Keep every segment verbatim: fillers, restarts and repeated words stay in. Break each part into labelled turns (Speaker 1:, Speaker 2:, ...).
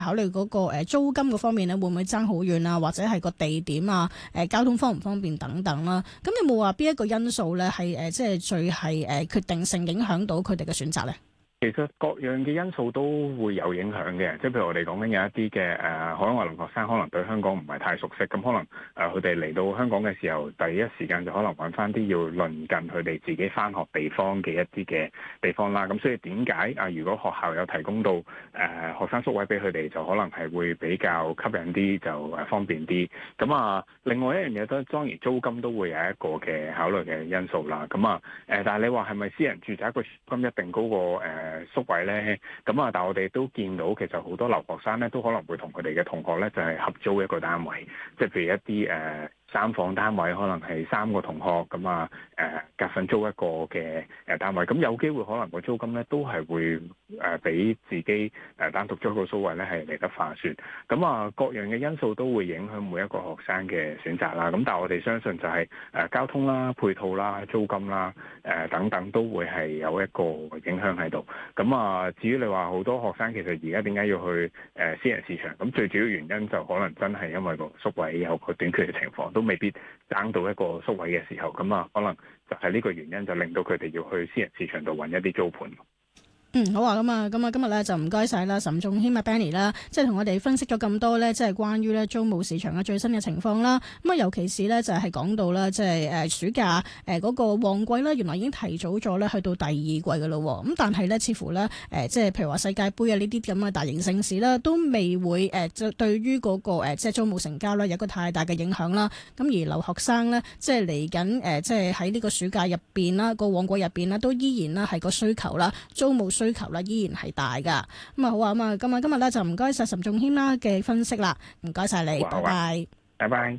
Speaker 1: 考慮嗰個誒租金嗰方面咧，會唔會爭好遠啊？或者係個地點啊、誒交通方唔方便等等啦。咁有冇話邊一個因素咧係誒即係最係誒決定性影響到佢哋嘅選擇咧？
Speaker 2: 其實各樣嘅因素都會有影響嘅，即係譬如我哋講緊有一啲嘅誒海外留學生可能對香港唔係太熟悉，咁可能誒佢哋嚟到香港嘅時候，第一時間就可能揾翻啲要鄰近佢哋自己翻學地方嘅一啲嘅地方啦。咁所以點解啊？如果學校有提供到誒、呃、學生宿位俾佢哋，就可能係會比較吸引啲，就誒方便啲。咁啊，另外一樣嘢都當然租金都會有一個嘅考慮嘅因素啦。咁啊誒，但係你話係咪私人住宅個租金一定高過誒？呃宿位咧，咁啊，但係我哋都見到其實好多留學生咧，都可能會同佢哋嘅同學咧，就係合租一個單位，即係譬如一啲誒。呃三房單位可能係三個同學咁啊，誒夾份租一個嘅誒單位，咁有機會可能個租金咧都係會誒比自己誒單獨租個宿位咧係嚟得划算。咁啊，各樣嘅因素都會影響每一個學生嘅選擇啦。咁但係我哋相信就係誒交通啦、配套啦、租金啦、誒等等都會係有一個影響喺度。咁啊，至於你話好多學生其實而家點解要去誒私人市場？咁最主要原因就可能真係因為個宿位有個短缺嘅情況，都未必爭到一個宿位嘅時候，咁啊，可能就係呢個原因，就令到佢哋要去私人市場度揾一啲租盤。
Speaker 1: 嗯，好啊，咁啊，咁啊，今日咧就唔該晒啦，岑仲謙啊 Benny 啦，即係同我哋分析咗咁多咧，即係關於咧租務市場嘅最新嘅情況啦。咁啊，尤其是咧就係講到啦，即係誒暑假誒嗰個旺季咧，原來已經提早咗咧去到第二季噶啦。咁但係咧，似乎咧誒即係譬如話世界盃啊呢啲咁嘅大型盛事啦，都未會誒即對於嗰個誒即係租務成交咧有一個太大嘅影響啦。咁而留學生咧，即係嚟緊誒即係喺呢個暑假入邊啦，個旺季入邊啦，都依然啦係個需求啦，租務需求啦依然係大噶。咁啊好啊，咁啊今日今日咧就唔該晒岑仲謙啦嘅分析啦，唔該晒你，拜拜，
Speaker 2: 拜拜。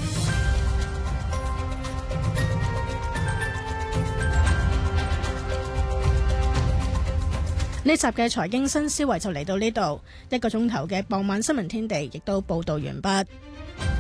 Speaker 1: 呢集嘅財經新思維就嚟到呢度，一個鐘頭嘅傍晚新聞天地亦都報道完畢。